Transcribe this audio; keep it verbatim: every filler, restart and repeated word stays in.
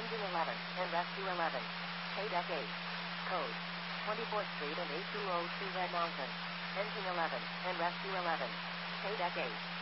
Engine eleven, and Rescue eleven. K-Deck eight. Code twenty-fourth Street and eight two zero two Red Mountain. Engine eleven, and Rescue eleven. K-Deck eight.